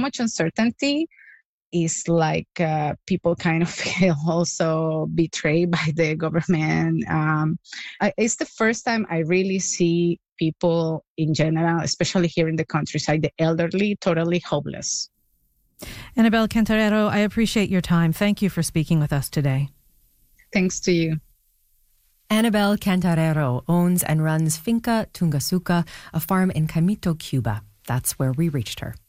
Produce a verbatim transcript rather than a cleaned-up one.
much uncertainty. It's like uh, people kind of feel also betrayed by the government. Um, I, it's the first time I really see people in general, especially here in the countryside, the elderly, totally hopeless. Anabel Cantarero, I appreciate your time. Thank you for speaking with us today. Thanks to you. Anabel Cantarero owns and runs Finca Tungasuka, a farm in Camito, Cuba. That's where we reached her.